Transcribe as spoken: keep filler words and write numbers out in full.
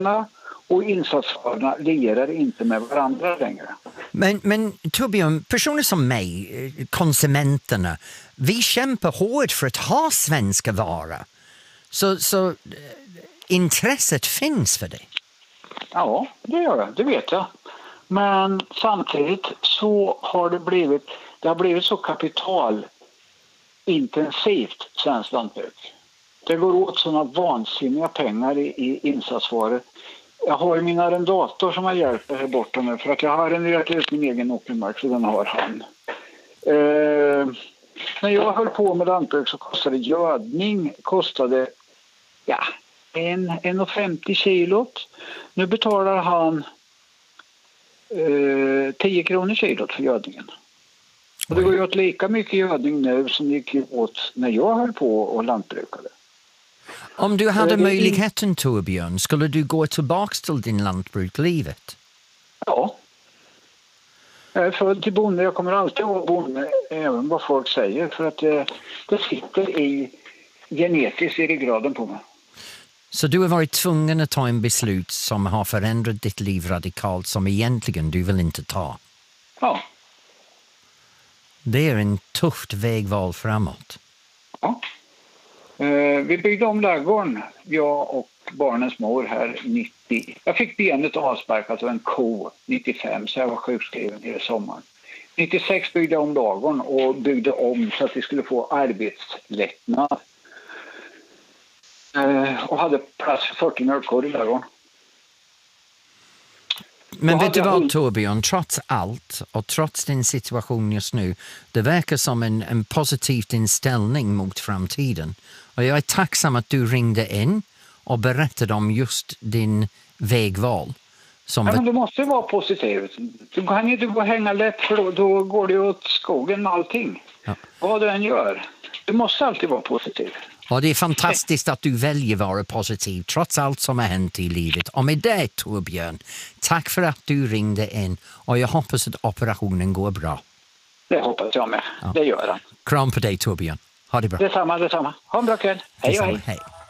och insatsvarorna lirar inte med varandra längre. Men, men Torbjörn, personer som mig, konsumenterna, vi kämpar hårt för att ha svenska varor. Så, så intresset finns för det. Ja, det gör det, det vet jag. Men samtidigt så har det blivit, det har blivit så kapitalintensivt svenskt lantbruk. Det går åt sådana vansinniga pengar i, i insatsvaror. Jag har ju min arrendator som har hjälpt här borta nu för att jag har arrenderat ut min egen åkermark så den har han. Eh, när jag höll på med lantbruk så kostade gödning kostade ja, en, en femtio kilot. Nu betalar han eh, tio kronor kilot för gödningen. Och det går ju åt lika mycket gödning nu som det gick åt när jag höll på och lantbrukade. Om du hade möjligheten, Torbjörn, skulle du gå tillbaka till din lantbruklivet? Ja. Jag är född till bonde. Jag kommer alltid vara bonde, även vad folk säger. För att det, det sitter i genetiskt i ryggraden på mig. Så du har varit tvungen att ta en beslut som har förändrat ditt liv radikalt som egentligen du vill inte ta? Ja. Det är en tufft vägval framåt. Ja. Uh, vi byggde om ladugården, jag och barnens mor här nittio. Jag fick benet avsparkat av en ko nittiofem så jag var sjukskriven i sommaren. nittiosex byggde jag om ladugården och byggde om så att vi skulle få arbetslättnad. Uh, och hade plats för fyrtio mjölkkor i ladugården. Men vet du vad, Torbjörn, trots allt och trots din situation just nu, det verkar som en, en positiv inställning mot framtiden. Och jag är tacksam att du ringde in och berättade om just din vägval. Som ja, men du måste vara positiv. Du kan inte gå och hänga lätt för då, då går det åt skogen med allting. Ja. Vad du än gör. Du måste alltid vara positiv. Och det är fantastiskt att du väljer vara positiv trots allt som har hänt i livet. Och med det, Torbjörn, tack för att du ringde in och jag hoppas att operationen går bra. Det hoppas jag med. Ja. Det gör han. Kram på dig, Torbjörn. Ha det bra. Detsamma, detsamma. Ha en bra kväll. Hej och hej. Hej.